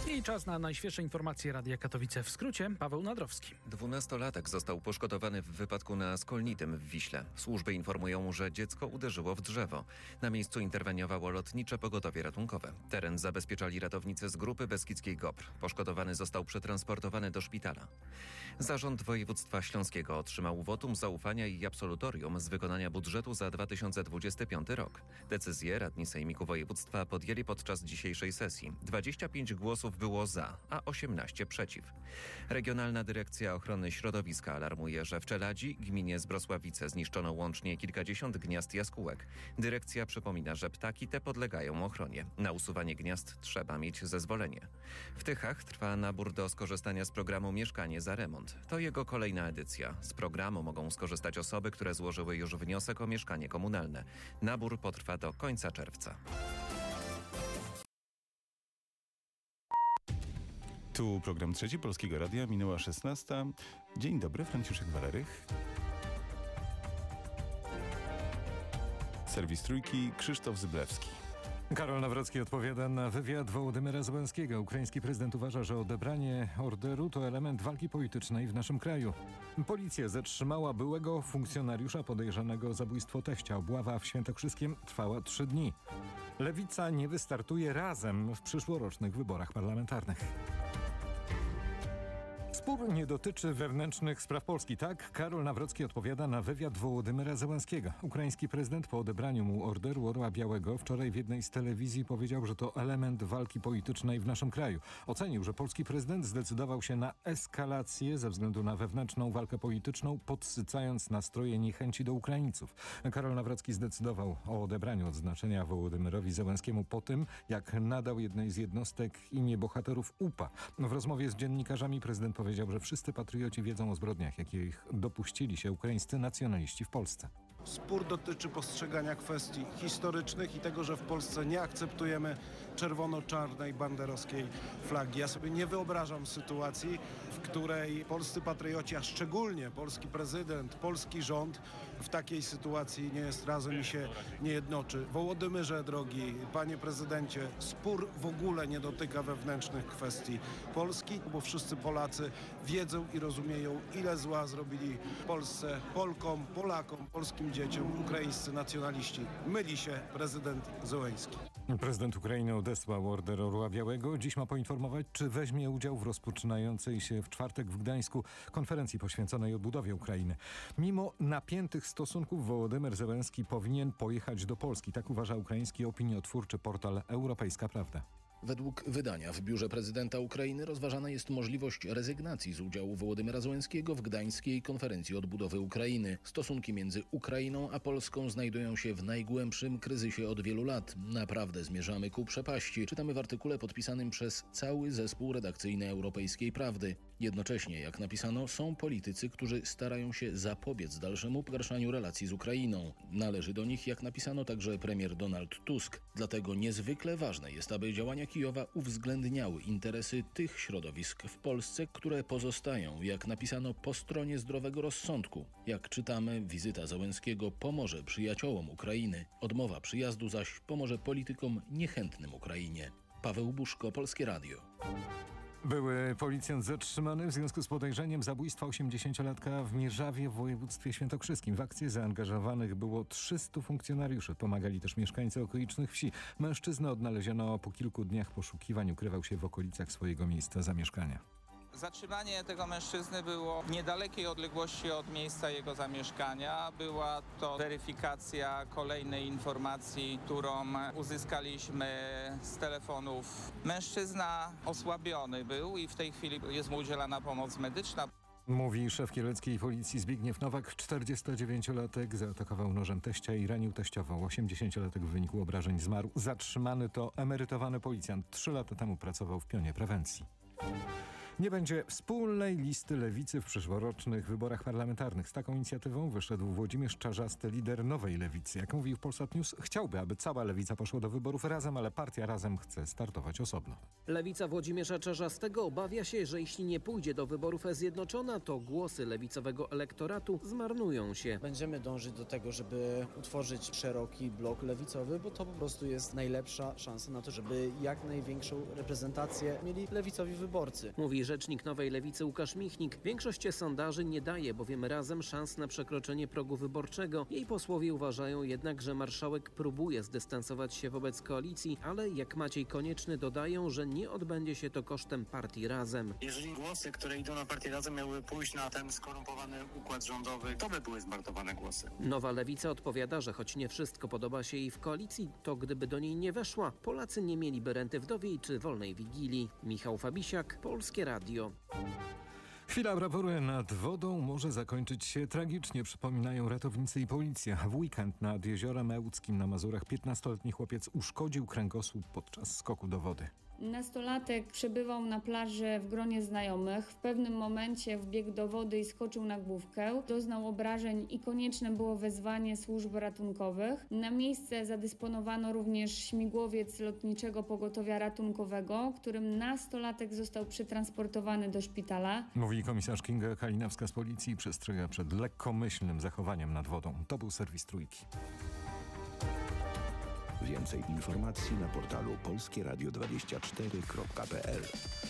I czas na najświeższe informacje Radia Katowice. W skrócie Paweł Nadrowski. 12-latek został poszkodowany w wypadku na Skolnitym w Wiśle. Służby informują, że dziecko uderzyło w drzewo. Na miejscu interweniowało lotnicze pogotowie ratunkowe. Teren zabezpieczali ratownicy z grupy Beskidzkiej GOPR. Poszkodowany został przetransportowany do szpitala. Zarząd Województwa Śląskiego otrzymał wotum zaufania i absolutorium z wykonania budżetu za 2025 rok. Decyzję radni Sejmiku Województwa podjęli podczas dzisiejszej sesji. 25 głosów było za, a 18 przeciw. Regionalna Dyrekcja Ochrony Środowiska alarmuje, że w Czeladzi, gminie Zbrosławice, zniszczono łącznie kilkadziesiąt gniazd jaskółek. Dyrekcja przypomina, że ptaki te podlegają ochronie. Na usuwanie gniazd trzeba mieć zezwolenie. W Tychach trwa nabór do skorzystania z programu Mieszkanie za remont. To jego kolejna edycja. Z programu mogą skorzystać osoby, które złożyły już wniosek o mieszkanie komunalne. Nabór potrwa do końca czerwca. Tu program Trzeci Polskiego Radia, minęła 16. Dzień dobry, Franciszek Walerych. Serwis Trójki, Krzysztof Zyblewski. Karol Nawrocki odpowiada na wywiad Wołodymyra Zełenskiego. Ukraiński prezydent uważa, że odebranie orderu to element walki politycznej w naszym kraju. Policja zatrzymała byłego funkcjonariusza podejrzanego o zabójstwo teścia. Obława w Świętokrzyskiem trwała 3 dni. Lewica nie wystartuje razem w przyszłorocznych wyborach parlamentarnych. Spór nie dotyczy wewnętrznych spraw Polski. Tak, Karol Nawrocki odpowiada na wywiad Wołodymyra Zełenskiego. Ukraiński prezydent po odebraniu mu orderu Orła Białego wczoraj w jednej z telewizji powiedział, że to element walki politycznej w naszym kraju. Ocenił, że polski prezydent zdecydował się na eskalację ze względu na wewnętrzną walkę polityczną, podsycając nastroje niechęci do Ukraińców. Karol Nawrocki zdecydował o odebraniu odznaczenia Wołodymyrowi Zełenskiemu po tym, jak nadał jednej z jednostek imię bohaterów UPA. W rozmowie z dziennikarzami prezydent powiedział, że wszyscy patrioci wiedzą o zbrodniach, jakich dopuścili się ukraińscy nacjonaliści w Polsce. Spór dotyczy postrzegania kwestii historycznych i tego, że w Polsce nie akceptujemy czerwono-czarnej banderowskiej flagi. Ja sobie nie wyobrażam sytuacji, w której polscy patrioci, a szczególnie polski prezydent, polski rząd w takiej sytuacji nie jest razem i się nie jednoczy. Wołodymyrze, drogi panie prezydencie, spór w ogóle nie dotyka wewnętrznych kwestii Polski, bo wszyscy Polacy wiedzą i rozumieją, ile zła zrobili Polsce, Polkom, Polakom, polskim dzieciom, ukraińscy nacjonaliści. Myli się prezydent Zełenski. Prezydent Ukrainy odesłał order Orła Białego. Dziś ma poinformować, czy weźmie udział w rozpoczynającej się w czwartek w Gdańsku konferencji poświęconej odbudowie Ukrainy. Mimo napiętych stosunków Wołodymyr Zełenski powinien pojechać do Polski. Tak uważa ukraiński opiniotwórczy portal Europejska Prawda. Według wydania w biurze prezydenta Ukrainy rozważana jest możliwość rezygnacji z udziału Wołodymyra Zełenskiego w Gdańskiej konferencji odbudowy Ukrainy. Stosunki między Ukrainą a Polską znajdują się w najgłębszym kryzysie od wielu lat. Naprawdę zmierzamy ku przepaści. Czytamy w artykule podpisanym przez cały zespół redakcyjny Europejskiej Prawdy. Jednocześnie, jak napisano, są politycy, którzy starają się zapobiec dalszemu pogarszaniu relacji z Ukrainą. Należy do nich, jak napisano, także premier Donald Tusk. Dlatego niezwykle ważne jest, aby działania Kijowa uwzględniały interesy tych środowisk w Polsce, które pozostają, jak napisano, po stronie zdrowego rozsądku. Jak czytamy, wizyta Zełenskiego pomoże przyjaciołom Ukrainy, odmowa przyjazdu zaś pomoże politykom niechętnym Ukrainie. Paweł Buszko, Polskie Radio. Były policjant zatrzymany w związku z podejrzeniem zabójstwa 80-latka w Mierzawie w województwie świętokrzyskim. W akcję zaangażowanych było 300 funkcjonariuszy. Pomagali też mieszkańcy okolicznych wsi. Mężczyznę odnaleziono po kilku dniach poszukiwań. Ukrywał się w okolicach swojego miejsca zamieszkania. Zatrzymanie tego mężczyzny było w niedalekiej odległości od miejsca jego zamieszkania. Była to weryfikacja kolejnej informacji, którą uzyskaliśmy z telefonów. Mężczyzna osłabiony był i w tej chwili jest mu udzielana pomoc medyczna. Mówi szef kieleckiej policji Zbigniew Nowak. 49-latek zaatakował nożem teścia i ranił teściową. 80-latek w wyniku obrażeń zmarł. Zatrzymany to emerytowany policjant. 3 lata temu pracował w pionie prewencji. Nie będzie wspólnej listy lewicy w przyszłorocznych wyborach parlamentarnych. Z taką inicjatywą wyszedł Włodzimierz Czarzasty, lider Nowej Lewicy. Jak mówił Polsat News, chciałby, aby cała lewica poszła do wyborów razem, ale partia Razem chce startować osobno. Lewica Włodzimierza Czarzastego obawia się, że jeśli nie pójdzie do wyborów zjednoczona, to głosy lewicowego elektoratu zmarnują się. Będziemy dążyć do tego, żeby utworzyć szeroki blok lewicowy, bo to po prostu jest najlepsza szansa na to, żeby jak największą reprezentację mieli lewicowi wyborcy. Mówi rzecznik Nowej Lewicy Łukasz Michnik. Większość sondaży nie daje bowiem Razem szans na przekroczenie progu wyborczego. Jej posłowie uważają jednak, że marszałek próbuje zdystansować się wobec koalicji, ale jak Maciej Konieczny dodają, że nie odbędzie się to kosztem partii Razem. Jeżeli głosy, które idą na partię Razem, miały pójść na ten skorumpowany układ rządowy, to by były zmarnowane głosy. Nowa Lewica odpowiada, że choć nie wszystko podoba się jej w koalicji, to gdyby do niej nie weszła, Polacy nie mieliby renty wdowiej czy wolnej wigilii. Michał Fabisiak, Polskie Radio. Chwila brawory nad wodą może zakończyć się tragicznie, przypominają ratownicy i policja. W weekend nad Jeziorem Ełckim na Mazurach 15-letni chłopiec uszkodził kręgosłup podczas skoku do wody. Nastolatek przebywał na plaży w gronie znajomych. W pewnym momencie wbiegł do wody i skoczył na główkę. Doznał obrażeń i konieczne było wezwanie służb ratunkowych. Na miejsce zadysponowano również śmigłowiec Lotniczego Pogotowia Ratunkowego, którym nastolatek został przetransportowany do szpitala. Mówi komisarz Kinga Kalinowska z policji i przestrzega przed lekkomyślnym zachowaniem nad wodą. To był serwis Trójki. Więcej informacji na portalu polskieradio24.pl.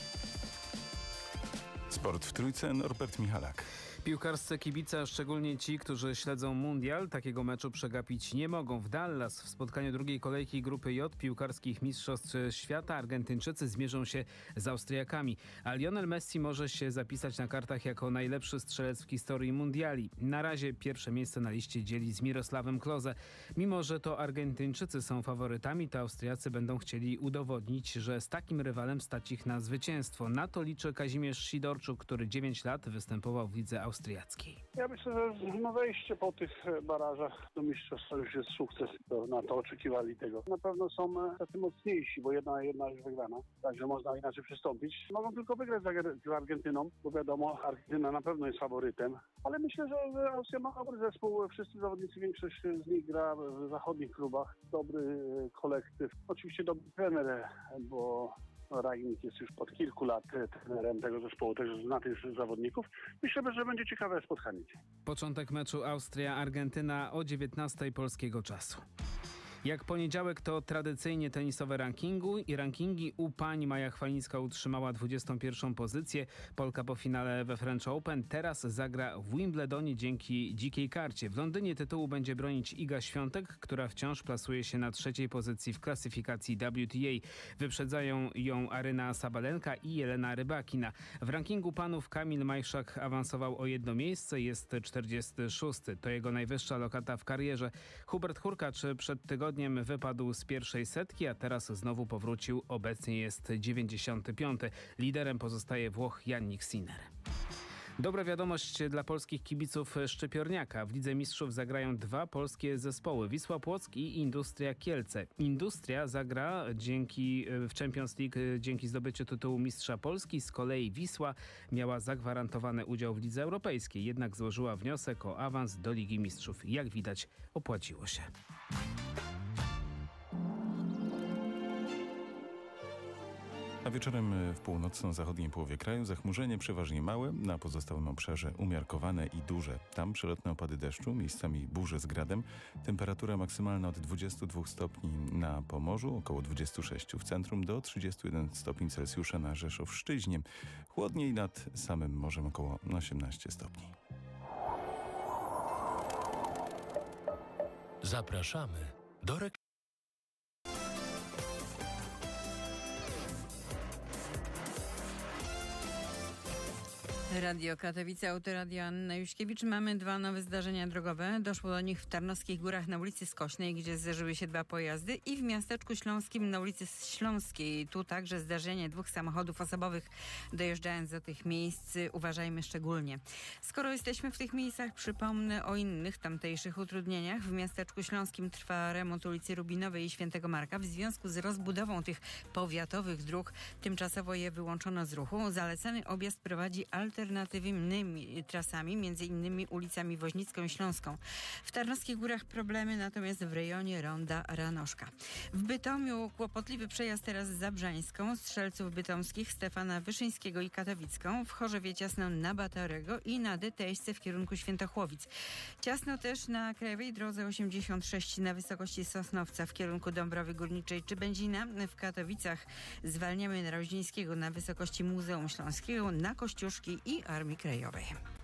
Sport w Trójce, Norbert Michalak. Piłkarscy kibice, a szczególnie ci, którzy śledzą mundial, takiego meczu przegapić nie mogą. W Dallas w spotkaniu drugiej kolejki grupy J piłkarskich mistrzostw świata Argentyńczycy zmierzą się z Austriakami, a Lionel Messi może się zapisać na kartach jako najlepszy strzelec w historii mundiali. Na razie pierwsze miejsce na liście dzieli z Mirosławem Klose. Mimo że to Argentyńczycy są faworytami, to Austriacy będą chcieli udowodnić, że z takim rywalem stać ich na zwycięstwo. Na to liczy Kazimierz Sidorczuk, który 9 lat występował w lidze austriackiej. Ja myślę, że wejście po tych barażach do mistrzostwa już jest sukces. Na to oczekiwali tego. Na pewno są tacy mocniejsi, bo jedna już wygrana. Także można inaczej przystąpić. Mogą tylko wygrać z Argentyną, bo wiadomo, Argentyna na pewno jest faworytem. Ale myślę, że Austria ma dobry zespół. Wszyscy zawodnicy, większość z nich gra w zachodnich klubach. Dobry kolektyw. Oczywiście dobry trener, bo Rajnik jest już od kilku lat trenerem tego zespołu, też zna tych zawodników. Myślę, że będzie ciekawe spotkanie. Początek meczu Austria-Argentyna o 19:00 polskiego czasu. Jak poniedziałek to tradycyjnie tenisowe rankingi. U pań Maja Chwalińska utrzymała 21. pozycję. Polka po finale we French Open teraz zagra w Wimbledonie dzięki dzikiej karcie. W Londynie tytułu będzie bronić Iga Świątek, która wciąż plasuje się na 3. pozycji w klasyfikacji WTA. Wyprzedzają ją Aryna Sabalenka i Jelena Rybakina. W rankingu panów Kamil Majszak awansował o 1 miejsce, jest 46. To jego najwyższa lokata w karierze. Hubert Hurkacz przed tygodniem wypadł z pierwszej setki, a teraz znowu powrócił. Obecnie jest 95. Liderem pozostaje Włoch Jannik Sinner. Dobra wiadomość dla polskich kibiców Szczypiorniaka. W Lidze Mistrzów zagrają 2 polskie zespoły. Wisła Płock i Industria Kielce. Industria zagra w Champions League dzięki zdobyciu tytułu mistrza Polski. Z kolei Wisła miała zagwarantowany udział w Lidze Europejskiej. Jednak złożyła wniosek o awans do Ligi Mistrzów. Jak widać, opłaciło się. A wieczorem w północno-zachodniej połowie kraju zachmurzenie przeważnie małe, na pozostałym obszarze umiarkowane i duże. Tam przelotne opady deszczu, miejscami burze z gradem. Temperatura maksymalna od 22 stopni na Pomorzu, około 26 w centrum, do 31 stopni Celsjusza na Rzeszów-Szczyźnie. Chłodniej nad samym morzem, około 18 stopni. Zapraszamy do reklamy. Radio Katowice, Autoradio Anna Juśkiewicz. Mamy 2 nowe zdarzenia drogowe. Doszło do nich w Tarnowskich Górach na ulicy Skośnej, gdzie zderzyły się 2 pojazdy, i w miasteczku śląskim na ulicy Śląskiej. Tu także zdarzenie 2 samochodów osobowych. Dojeżdżając do tych miejsc, uważajmy szczególnie. Skoro jesteśmy w tych miejscach, przypomnę o innych tamtejszych utrudnieniach. W miasteczku śląskim trwa remont ulicy Rubinowej i Świętego Marka. W związku z rozbudową tych powiatowych dróg tymczasowo je wyłączono z ruchu. Zalecany objazd prowadzi alternatywnymi trasami, między innymi ulicami Woźnicką i Śląską. W Tarnowskich Górach problemy natomiast w rejonie ronda Ranoszka. W Bytomiu kłopotliwy przejazd teraz z Zabrzańską, Strzelców Bytomskich, Stefana Wyszyńskiego i Katowicką, w Chorzowie ciasno na Batorego i na Dyteśce w kierunku Świętochłowic. Ciasno też na Krajowej Drodze 86 na wysokości Sosnowca w kierunku Dąbrowy Górniczej czy Będzina. W Katowicach zwalniamy na Roździńskiego na wysokości Muzeum Śląskiego, na Kościuszki i Armii Krajowej.